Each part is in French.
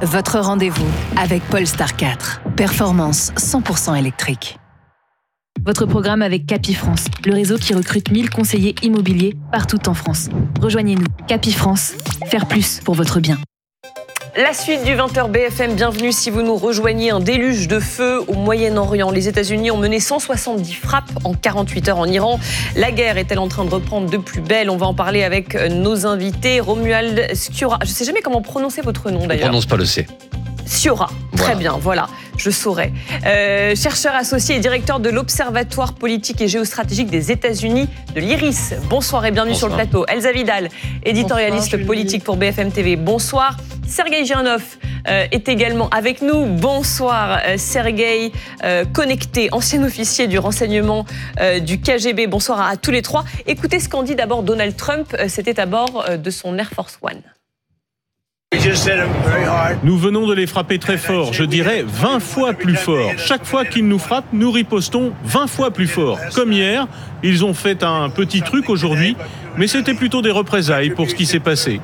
Votre rendez-vous avec Polestar 4. Performance 100% électrique. Votre programme avec Capifrance, le réseau qui recrute 1000 conseillers immobiliers partout en France. Rejoignez-nous. Capifrance, faire plus pour votre bien. La suite du 20h BFM, bienvenue si vous nous rejoignez. Un déluge de feu au Moyen-Orient. Les États-Unis ont mené 170 frappes en 48 heures en Iran. La guerre est-elle en train de reprendre de plus belle? On va en parler avec nos invités. Romuald Sciorra, je ne sais jamais comment prononcer votre nom d'ailleurs. On ne prononce pas le C. Sciorra, très bien, voilà, je saurai. Chercheur associé et directeur de l'Observatoire politique et géostratégique des États-Unis de l'IRIS. Bonsoir et bienvenue sur le plateau. Elsa Vidal, éditorialiste politique pour BFM TV. Bonsoir. Sergueï Girnov est également avec nous. Bonsoir Sergueï, connecté, ancien officier du renseignement du KGB. Bonsoir à tous les trois. Écoutez ce qu'en dit d'abord Donald Trump, c'était à bord de son Air Force One. Nous venons de les frapper très fort, je dirais 20 fois plus fort. Chaque fois qu'ils nous frappent, nous ripostons 20 fois plus fort. Comme hier, ils ont fait un petit truc aujourd'hui, mais c'était plutôt des représailles pour ce qui s'est passé.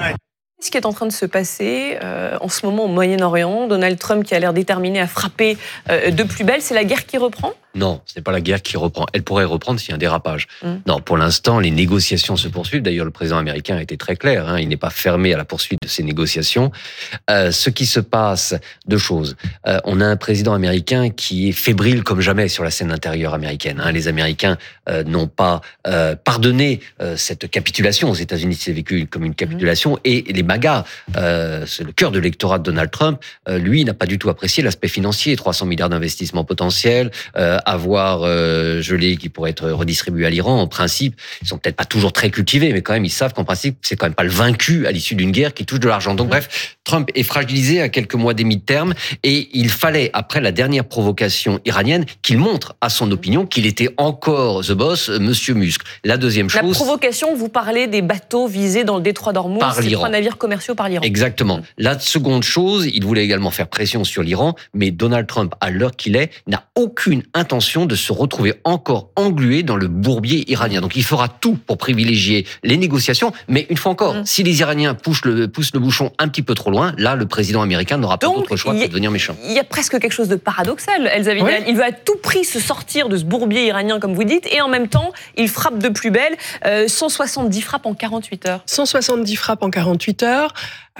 Ce qui est en train de se passer en ce moment au Moyen-Orient, Donald Trump qui a l'air déterminé à frapper de plus belle, c'est la guerre qui reprend ? Non, ce n'est pas la guerre qui reprend. Elle pourrait reprendre s'il y a un dérapage. Non, pour l'instant, les négociations se poursuivent. D'ailleurs, le président américain a été très clair. Il n'est pas fermé à la poursuite de ces négociations. Ce qui se passe, deux choses. On a un président américain qui est fébrile comme jamais sur la scène intérieure américaine. Les Américains n'ont pas pardonné cette capitulation. Aux États-Unis, c'est vécu comme une capitulation. Et les MAGA, c'est le cœur de l'électorat de Donald Trump, lui n'a pas du tout apprécié l'aspect financier. 300 milliards d'investissements potentiels, avoir gelé qui pourrait être redistribué à l'Iran. En principe, ils sont peut-être pas toujours très cultivés, mais quand même, ils savent qu'en principe, c'est quand même pas le vaincu à l'issue d'une guerre qui touche de l'argent. Donc bref, Trump est fragilisé à quelques mois des mi-termes et il fallait, après la dernière provocation iranienne, qu'il montre à son opinion qu'il était encore the boss, Monsieur Musk. La deuxième chose... La provocation, vous parlez des bateaux visés dans le détroit d'Ormuz, ces 3 navires commerciaux par l'Iran. Exactement. La seconde chose, il voulait également faire pression sur l'Iran, mais Donald Trump, à l'heure qu'il est, n'a aucune intention de se retrouver encore englué dans le bourbier iranien. Donc il fera tout pour privilégier les négociations, mais une fois encore, si les Iraniens poussent le bouchon un petit peu trop loin, là, le président américain n'aura pas d'autre choix que de devenir méchant. Il y a presque quelque chose de paradoxal, Elsa Vidal. Il veut à tout prix se sortir de ce bourbier iranien, comme vous dites, et en même temps, il frappe de plus belle. 170 frappes en 48 heures. 170 frappes en 48 heures.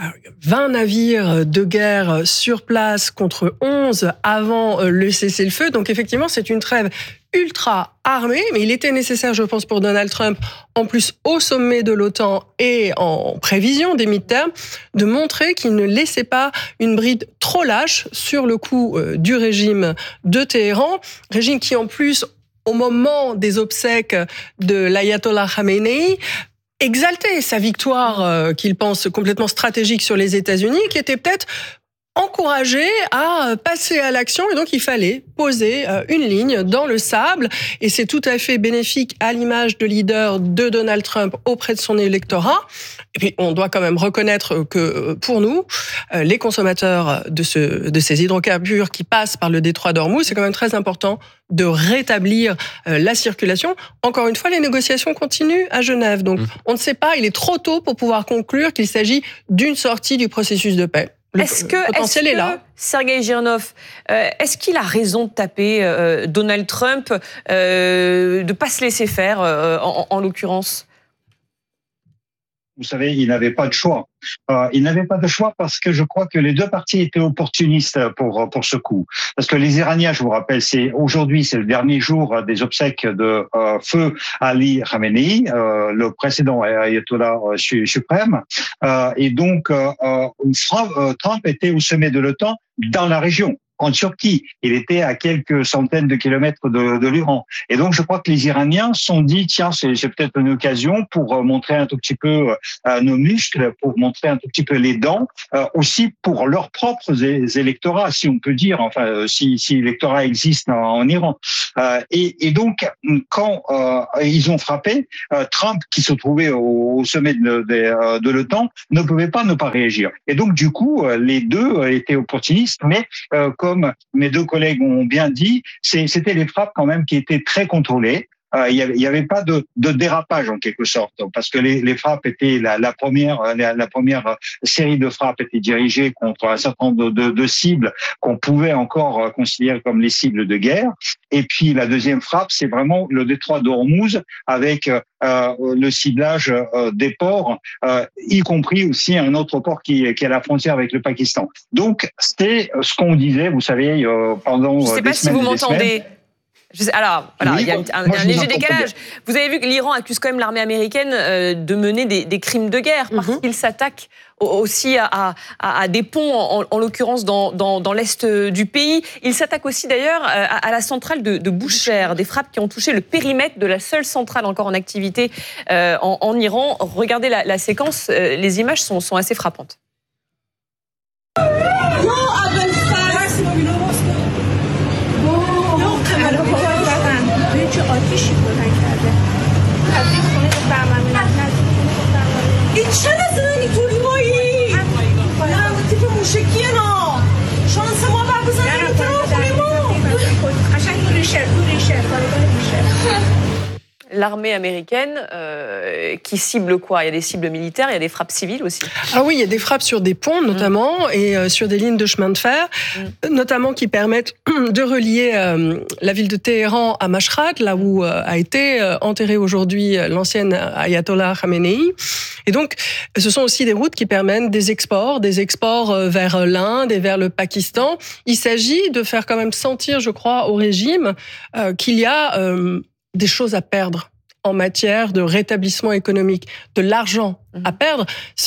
20 navires de guerre sur place contre 11 avant le cessez-le-feu. Donc effectivement, c'est une trêve ultra armée, mais il était nécessaire, je pense, pour Donald Trump, en plus au sommet de l'OTAN et en prévision des mi-termes, de montrer qu'il ne laissait pas une bride trop lâche sur le coup du régime de Téhéran, régime qui en plus, au moment des obsèques de l'ayatollah Khamenei, exalter sa victoire qu'il pense complètement stratégique sur les États-Unis, qui était peut-être encouragé à passer à l'action, et donc il fallait poser une ligne dans le sable, et c'est tout à fait bénéfique à l'image de leader de Donald Trump auprès de son électorat. Et puis on doit quand même reconnaître que pour nous, les consommateurs de ces hydrocarbures qui passent par le détroit d'Ormuz, c'est quand même très important de rétablir la circulation. Encore une fois, les négociations continuent à Genève, donc on ne sait pas, il est trop tôt pour pouvoir conclure qu'il s'agit d'une sortie du processus de paix. Est-ce que Sergueï Girnov, est-ce qu'il a raison de taper Donald Trump, de ne pas se laisser faire, en l'occurrence ? Vous savez, il n'avait pas de choix. Il n'avait pas de choix parce que je crois que les deux parties étaient opportunistes pour ce coup. Parce que les Iraniens, je vous rappelle, aujourd'hui, c'est le dernier jour des obsèques de feu Ali Khamenei, le précédent ayatollah suprême. Et donc, Trump était au sommet de l'OTAN dans la région. En Turquie, il était à quelques centaines de kilomètres de l'Iran. Et donc, je crois que les Iraniens se sont dit, tiens, c'est peut-être une occasion pour montrer un tout petit peu nos muscles, pour montrer un tout petit peu les dents, aussi pour leurs propres électorats, si on peut dire, enfin, si l'électorat existe en Iran. Et donc, quand ils ont frappé, Trump, qui se trouvait au sommet de l'OTAN, ne pouvait pas ne pas réagir. Et donc, du coup, les deux étaient opportunistes, mais comme mes deux collègues ont bien dit, c'était des frappes quand même qui étaient très contrôlées. il y avait pas de dérapage en quelque sorte, parce que les frappes étaient la première série de frappes était dirigée contre un certain nombre de cibles qu'on pouvait encore considérer comme les cibles de guerre. Et puis la deuxième frappe, c'est vraiment le détroit d'Ormuz avec le ciblage des ports, y compris aussi un autre port qui est à la frontière avec le Pakistan. Donc c'est ce qu'on disait, vous savez, pendant des semaines. Je ne sais pas si vous m'entendez. Alors, voilà, oui, il y a un léger décalage. Vous avez vu que l'Iran accuse quand même l'armée américaine de mener des crimes de guerre parce qu'il s'attaque aussi à des ponts, en l'occurrence dans l'est du pays. Il s'attaque aussi d'ailleurs à la centrale de Bushehr, des frappes qui ont touché le périmètre de la seule centrale encore en activité en Iran. Regardez la séquence, les images sont assez frappantes. L'armée américaine qui cible quoi? Il y a des cibles militaires, il y a des frappes civiles aussi. Ah oui, il y a des frappes sur des ponts notamment et sur des lignes de chemin de fer, notamment qui permettent de relier la ville de Téhéran à Mashhad, là où a été enterré aujourd'hui l'ancienne ayatollah Khamenei. Et donc, ce sont aussi des routes qui permettent des exports vers l'Inde et vers le Pakistan. Il s'agit de faire quand même sentir, je crois, au régime qu'il y a des choses à perdre en matière de rétablissement économique, de l'argent à perdre,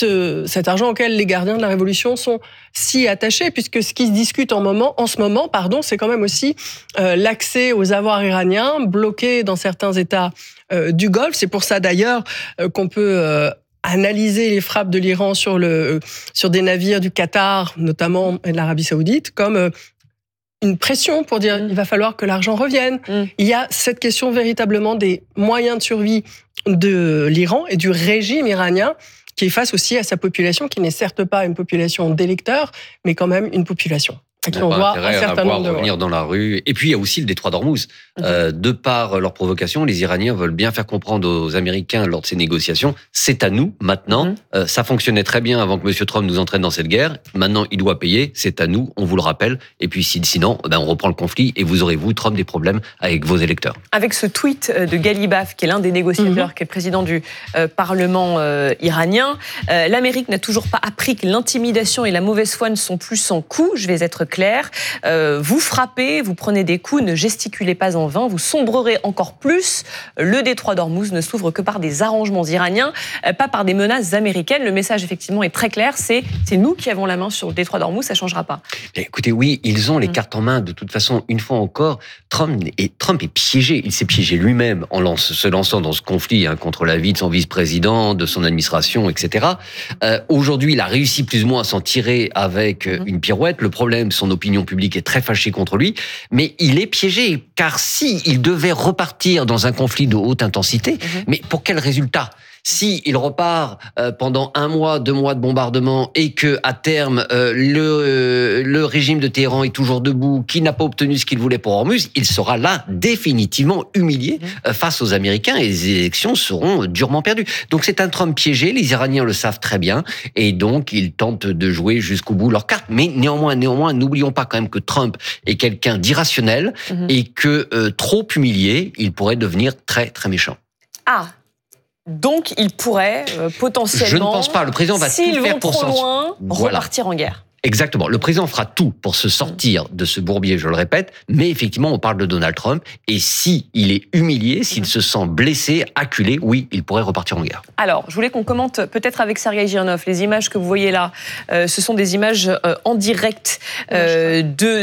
cet argent auquel les gardiens de la Révolution sont si attachés, puisque ce qui se discute en ce moment, c'est quand même aussi l'accès aux avoirs iraniens bloqués dans certains États du Golfe. C'est pour ça d'ailleurs qu'on peut analyser les frappes de l'Iran sur des navires du Qatar, notamment de l'Arabie Saoudite, comme une pression pour dire il va falloir que l'argent revienne. Il y a cette question véritablement des moyens de survie de l'Iran et du régime iranien qui est face aussi à sa population, qui n'est certes pas une population d'électeurs, mais quand même une population. Qui on doit un certain nombre de revenir dans la rue. Et puis il y a aussi le détroit d'Ormuz. De par leur provocation, les Iraniens veulent bien faire comprendre aux Américains lors de ces négociations, c'est à nous maintenant. Ça fonctionnait très bien avant que M. Trump nous entraîne dans cette guerre. Maintenant, il doit payer. C'est à nous. On vous le rappelle. Et puis sinon, on reprend le conflit et vous aurez, vous, Trump, des problèmes avec vos électeurs. Avec ce tweet de Galibaf, qui est l'un des négociateurs, qui est président du Parlement iranien, l'Amérique n'a toujours pas appris que l'intimidation et la mauvaise foi ne sont plus sans coût. Je vais être clair. Vous frappez, vous prenez des coups, ne gesticulez pas en vain, vous sombrerez encore plus. Le détroit d'Ormuz ne s'ouvre que par des arrangements iraniens, pas par des menaces américaines. Le message, effectivement, est très clair. C'est nous qui avons la main sur le détroit d'Ormuz, ça ne changera pas. Écoutez, oui, ils ont les cartes en main. De toute façon, une fois encore, Trump est piégé. Il s'est piégé lui-même en se lançant dans ce conflit contre la vie de son vice-président, de son administration, etc. Aujourd'hui, il a réussi plus ou moins à s'en tirer avec une pirouette. Le problème, son opinion public est très fâché contre lui, mais il est piégé, car si il devait repartir dans un conflit de haute intensité, mais pour quel résultat ? Si il repart pendant 1 mois, 2 mois de bombardement et que à terme le régime de Téhéran est toujours debout, qui n'a pas obtenu ce qu'il voulait pour Hormuz, il sera là définitivement humilié face aux Américains et les élections seront durement perdues. Donc c'est un Trump piégé, les Iraniens le savent très bien et donc ils tentent de jouer jusqu'au bout leurs cartes. Mais néanmoins, n'oublions pas quand même que Trump est quelqu'un d'irrationnel et que trop humilié, il pourrait devenir très très méchant. Ah. Donc, il pourrait potentiellement, je ne pense pas. Le président va tout faire pour s'ils vont trop loin, repartir en guerre. Exactement. Le président fera tout pour se sortir de ce bourbier, je le répète, mais effectivement, on parle de Donald Trump, et si il est humilié, s'il se sent blessé, acculé, oui, il pourrait repartir en guerre. Alors, je voulais qu'on commente peut-être avec Sergueï Girnov. Les images que vous voyez là, ce sont des images en direct on est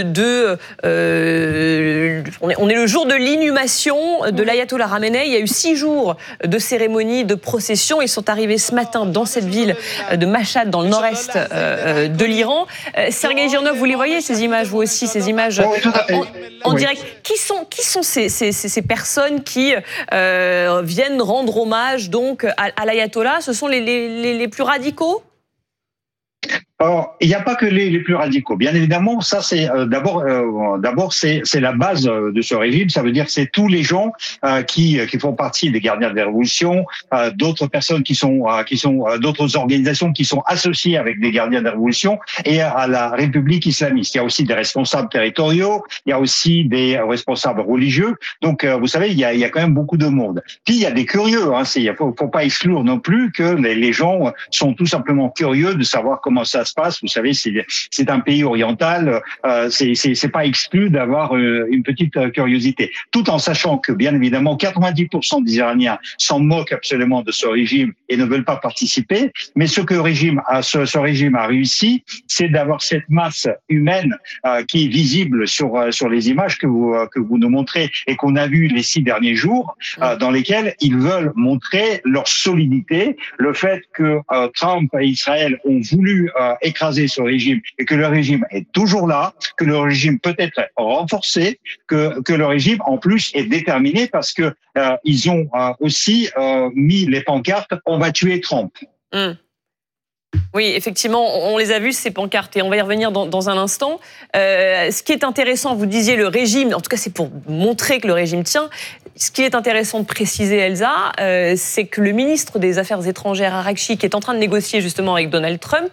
le jour de l'inhumation de l'ayatollah Khamenei. Il y a eu 6 jours de cérémonie, de procession. Ils sont arrivés ce matin dans cette ville de Mashhad, dans le nord-est de l'Iran. Sergueï Girnov, vous les voyez ces images, vous aussi, ces images en direct. Qui sont ces personnes qui viennent rendre hommage donc à l'ayatollah? Ce sont les plus radicaux? Alors, il n'y a pas que les plus radicaux. Bien évidemment, ça c'est d'abord c'est la base de ce régime. Ça veut dire que c'est tous les gens qui font partie des gardiens des révolutions, d'autres personnes qui sont d'autres organisations qui sont associées avec des gardiens des révolutions et à la République islamiste. Il y a aussi des responsables territoriaux, il y a aussi des responsables religieux. Donc, vous savez, il y a quand même beaucoup de monde. Puis il y a des curieux. Hein, il faut pas exclure non plus que les gens sont tout simplement curieux de savoir comment ça se passe. Vous savez, c'est un pays oriental. C'est pas exclu d'avoir une petite curiosité, tout en sachant que bien évidemment 90% des Iraniens s'en moquent absolument de ce régime et ne veulent pas participer. Mais ce que ce régime a réussi, c'est d'avoir cette masse humaine qui est visible sur les images que vous nous montrez et qu'on a vu les 6 derniers jours, dans lesquels ils veulent montrer leur solidité, le fait que Trump et Israël ont voulu écraser ce régime et que le régime est toujours là, que le régime peut être renforcé, que le régime en plus est déterminé parce que ils ont aussi mis les pancartes « On va tuer Trump ». Oui, effectivement, on les a vus, ces pancartes, et on va y revenir dans un instant. Ce qui est intéressant, vous disiez le régime, en tout cas c'est pour montrer que le régime tient. Ce qui est intéressant de préciser, Elsa, c'est que le ministre des Affaires étrangères, Araghchi, qui est en train de négocier justement avec Donald Trump,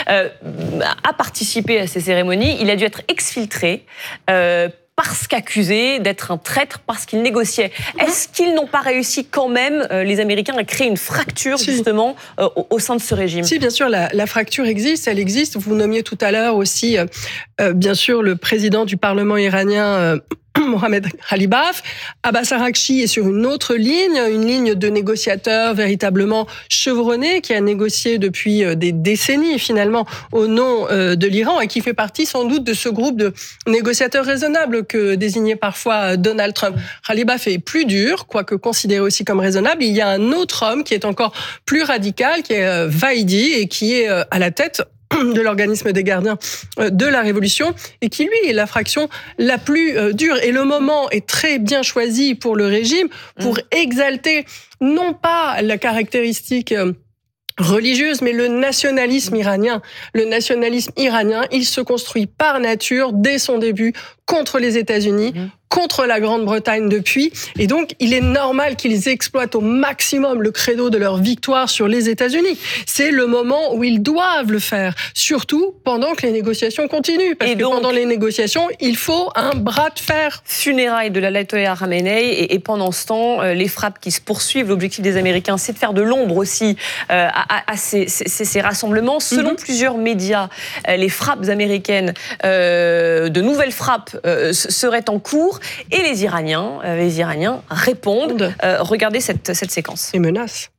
a participé à ces cérémonies. Il a dû être exfiltré parce qu'accusé d'être un traître, parce qu'il négociait. Est-ce qu'ils n'ont pas réussi quand même, les Américains, à créer une fracture justement au sein de ce régime? Si, bien sûr, la fracture existe, elle existe. Vous nommiez tout à l'heure aussi, bien sûr, le président du Parlement iranien, Mohamed Khalibaf. Abbas Araghchi est sur une autre ligne, une ligne de négociateur véritablement chevronné, qui a négocié depuis des décennies finalement au nom de l'Iran et qui fait partie sans doute de ce groupe de négociateurs raisonnables que désignait parfois Donald Trump. Khalibaf est plus dur, quoique considéré aussi comme raisonnable. Il y a un autre homme qui est encore plus radical, qui est Vaidi et qui est à la tête de l'organisme des gardiens de la Révolution et qui, lui, est la fraction la plus dure. Et le moment est très bien choisi pour le régime pour exalter non pas la caractéristique religieuse, mais le nationalisme iranien. Le nationalisme iranien, il se construit par nature, dès son début, contre les États-Unis, contre la Grande-Bretagne depuis. Et donc, il est normal qu'ils exploitent au maximum le credo de leur victoire sur les États-Unis. C'est le moment où ils doivent le faire, surtout pendant que les négociations continuent. Parce que pendant les négociations, il faut un bras de fer. Funérailles de l'ayatollah Khamenei et pendant ce temps, les frappes qui se poursuivent. L'objectif des Américains, c'est de faire de l'ombre aussi à ces rassemblements. Selon plusieurs médias, les frappes américaines, de nouvelles frappes seraient en cours. Et les Iraniens répondent. Regardez cette séquence. Et menacent.